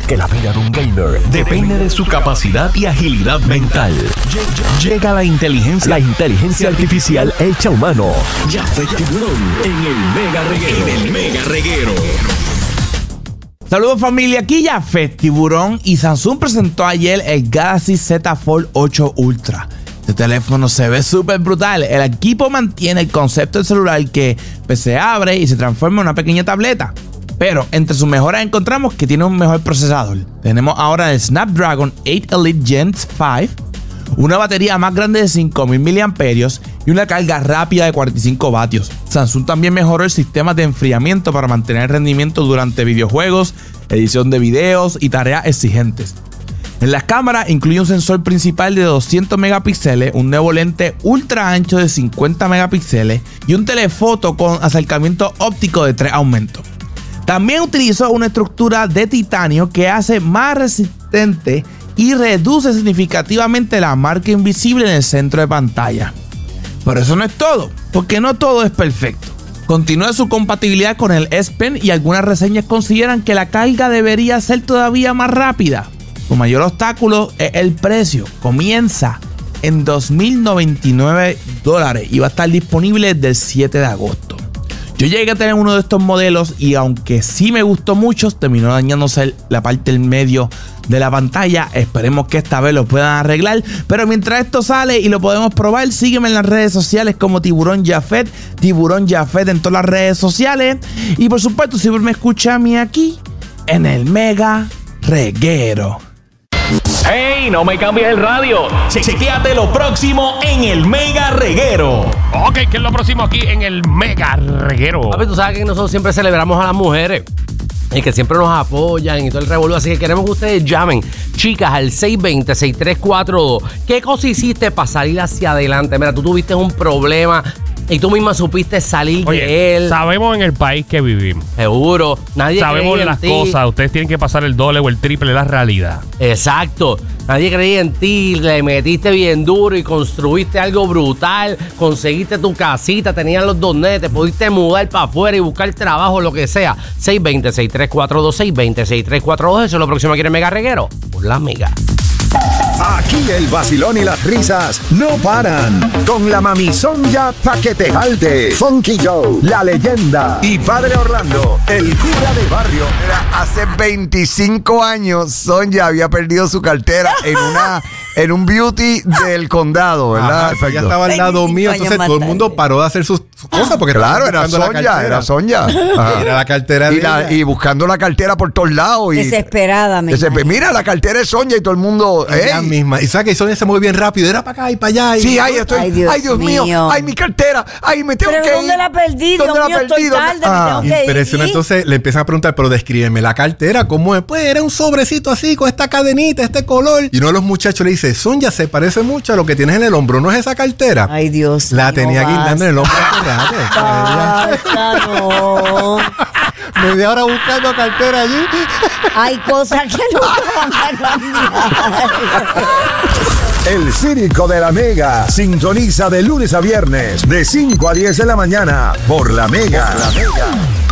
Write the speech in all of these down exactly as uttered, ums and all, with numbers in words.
que la vida de un gamer depende de su capacidad y agilidad mental. Llega la inteligencia, la inteligencia artificial hecha humano. Jafet Tiburón en el Mega Reguero. En el Mega Reguero. Saludos familia, aquí Jafet Tiburón y Samsung presentó ayer el Galaxy Z Fold ocho Ultra. Este teléfono se ve súper brutal. El equipo mantiene el concepto del celular que pues, se abre y se transforma en una pequeña tableta. Pero entre sus mejoras encontramos que tiene un mejor procesador. Tenemos ahora el Snapdragon ocho Elite Gen cinco, una batería más grande de cinco mil miliamperios hora y una carga rápida de cuarenta y cinco vatios. Samsung también mejoró el sistema de enfriamiento para mantener el rendimiento durante videojuegos, edición de videos y tareas exigentes. En las cámaras incluye un sensor principal de doscientos megapíxeles, un nuevo lente ultra ancho de cincuenta megapíxeles y un telefoto con acercamiento óptico de tres aumentos. También utilizó una estructura de titanio que hace más resistente y reduce significativamente la marca invisible en el centro de pantalla. Pero eso no es todo, porque no todo es perfecto. Continúa su compatibilidad con el S Pen y algunas reseñas consideran que la carga debería ser todavía más rápida. Su mayor obstáculo es el precio. Comienza en dos mil noventa y nueve dólares y va a estar disponible desde el siete de agosto. Yo llegué a tener uno de estos modelos y aunque sí me gustó mucho, terminó dañándose la parte del medio de la pantalla. Esperemos que esta vez lo puedan arreglar. Pero mientras esto sale y lo podemos probar, sígueme en las redes sociales como Tiburón Jafet, Tiburón Jafet en todas las redes sociales. Y por supuesto, siempre me escucha a mí aquí en el Mega Reguero. ¡Hey! No me cambies el radio. Che Chequéate lo próximo en el Mega Reguero. Ok, ¿qué es lo próximo aquí en el Mega Reguero? Papi, tú sabes que nosotros siempre celebramos a las mujeres y que siempre nos apoyan y todo el revolú. Así que queremos que ustedes llamen, chicas, al seis dos cero, seis tres cuatro dos. ¿Qué cosa hiciste para salir hacia adelante? Mira, tú tuviste un problema y tú misma supiste salir Oye, de él. Sabemos en el país que vivimos. Seguro. Nadie Sabemos creía de en las ti. cosas. Ustedes tienen que pasar el doble o el triple de la realidad. Exacto. Nadie creía en ti, le metiste bien duro y construiste algo brutal, conseguiste tu casita, tenías los dos netes, pudiste mudar para afuera y buscar trabajo, lo que sea. seis dos cero, seis tres cuatro dos, seis dos cero, seis tres cuatro dos, eso es lo próximo que quiere Mega Reguero, por la Mega. Aquí el vacilón y las risas no paran. Con la mamizonga pa' que te jalte. Funky Joe, la leyenda. Y Padre Orlando, el cura de barrio. Mira, hace veinticinco años Sonja había perdido su cartera en una en un beauty del condado, ¿verdad? Ajá, ella estaba al lado mío, entonces todo el mundo paró de hacer sus, sus cosas porque claro, era Sonja, era Sonja. Era la cartera y, de la, ella. y buscando la cartera por todos lados. Y, Desesperada, me desesper- Mira, la cartera es Sonja y todo el mundo. Ella ¡Ey! misma. Y sabes que Sonia se mueve bien rápido, era para acá y para allá. Y Sí, ay, estoy, Ay, ay, Dios Dios, mío. mío. ay, mi cartera, ay, me tengo ¿Pero que ir. dónde la perdí? ¿Dónde Dios la mío, estoy perdí? ¿Dónde- tarde, me Ah. tengo que ir. impresionante. Entonces le empiezan a preguntar, pero descríbeme la cartera, ¿cómo es? Pues era un sobrecito así, con esta cadenita, este color. Y uno de los muchachos le dice, Sonia, se parece mucho a lo que tienes en el hombro, ¿no es esa cartera? Ay, Dios La mío, tenía guindando en el hombro. Basta, no. Media hora buscando cartera allí. Hay cosas que no van a cambiar. El Círico de la Mega. Sintoniza de lunes a viernes, de cinco a diez de la mañana, por la Mega. Por la Mega.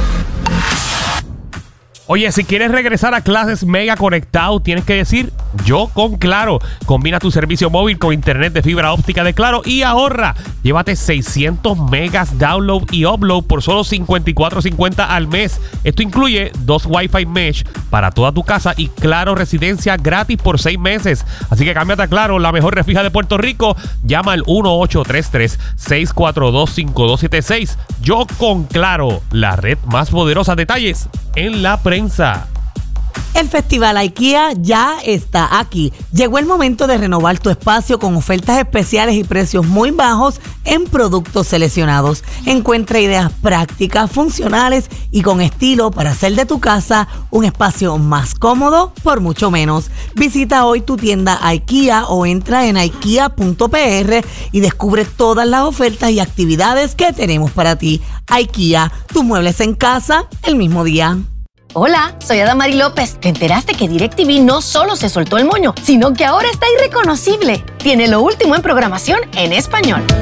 Oye, si quieres regresar a clases Mega conectado, tienes que decir yo con Claro. Combina tu servicio móvil con internet de fibra óptica de Claro y ahorra. Llévate seiscientos megas download y upload por solo cincuenta y cuatro cincuenta al mes. Esto incluye dos Wi-Fi mesh para toda tu casa y Claro Residencia gratis por seis meses. Así que cámbiate a Claro, la mejor refija de Puerto Rico. Llama al uno ocho tres tres, seis cuatro dos, cinco dos siete seis. Yo con Claro, la red más poderosa. Detalles en la prensa. El Festival IKEA ya está aquí. Llegó el momento de renovar tu espacio con ofertas especiales y precios muy bajos en productos seleccionados. Encuentra ideas prácticas, funcionales y con estilo para hacer de tu casa un espacio más cómodo por mucho menos. Visita hoy tu tienda IKEA o entra en ikea punto p r y descubre todas las ofertas y actividades que tenemos para ti. IKEA, tus muebles en casa el mismo día. Hola, soy Adamari López. ¿Te enteraste que DirecTV no solo se soltó el moño, sino que ahora está irreconocible? Tiene lo último en programación en español.